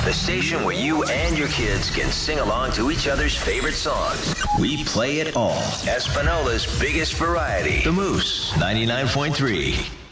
the station where you and your kids can sing along to each other's favorite songs. We play it all. Espinola's biggest variety. The Moose, 99.3.